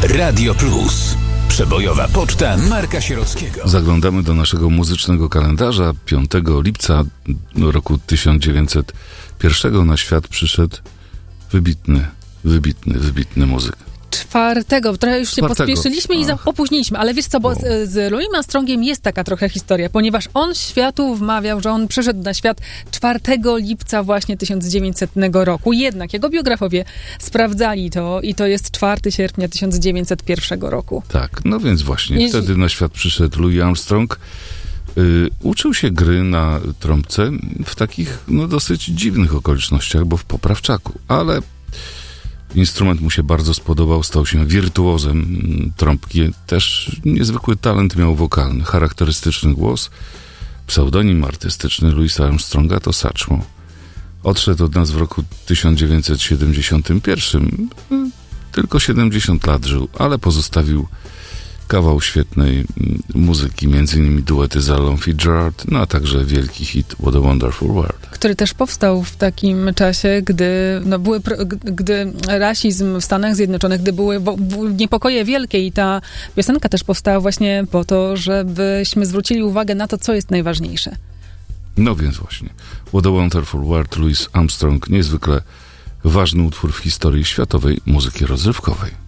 Radio Plus. Przebojowa poczta Marka Sierockiego. Zaglądamy do naszego muzycznego kalendarza. 5 lipca roku 1901 na świat przyszedł wybitny muzyk. Trochę już się pospieszyliśmy i opóźniliśmy, ale wiesz co, bo z Louisem Armstrongiem jest taka trochę historia, ponieważ on światu wmawiał, że on przyszedł na świat 4 lipca właśnie 1900 roku. Jednak jego biografowie sprawdzali to i to jest 4 sierpnia 1901 roku. Tak, no więc właśnie wtedy na świat przyszedł Louis Armstrong. Uczył się gry na trąbce w takich dosyć dziwnych okolicznościach, bo w poprawczaku, ale instrument mu się bardzo spodobał, stał się wirtuozem trąbki. Też niezwykły talent miał wokalny, charakterystyczny głos. Pseudonim artystyczny Louisa Armstronga to Satchmo. Odszedł od nas w roku 1971. Tylko 70 lat żył, ale pozostawił kawał świetnej muzyki, m.in. duety z Ellą Fitzgerald, a także wielki hit What a Wonderful World. Który też powstał w takim czasie, gdy rasizm w Stanach Zjednoczonych, gdy były niepokoje wielkie i ta piosenka też powstała właśnie po to, żebyśmy zwrócili uwagę na to, co jest najważniejsze. No więc właśnie. What a Wonderful World, Louis Armstrong, niezwykle ważny utwór w historii światowej muzyki rozrywkowej.